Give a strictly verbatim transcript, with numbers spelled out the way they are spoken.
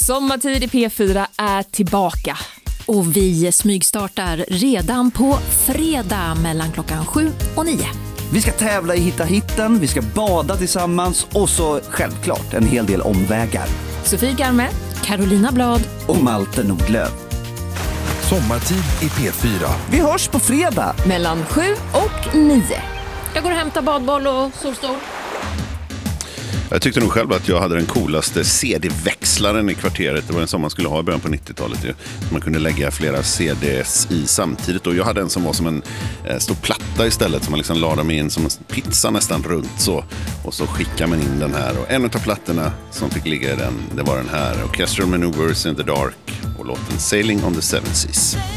Sommartid i P fyra är tillbaka. Och vi smygstartar redan på fredag mellan klockan sju och nio. Vi ska tävla i Hitta hitten, vi ska bada tillsammans och så självklart en hel del omvägar. Sofie Garme, Carolina Blad och Malte Nordlöf. Sommartid i P fyra. Vi hörs på fredag mellan sju och nio. Jag går och hämtar badboll och solstol. Jag tyckte nog själv att jag hade den coolaste C D-växlaren i kvarteret. Det var en som man skulle ha i början på nittiotalet. Ju. Man kunde lägga flera C Ds i samtidigt. Och jag hade en som var som en eh, stor platta istället. Som man liksom la dem in som en pizza nästan runt så. Och så skickade man in den här. Och en av plattorna som fick ligga i den, det var den här. Orchestral Maneuvers in the Dark och låten Sailing on the Seven Seas.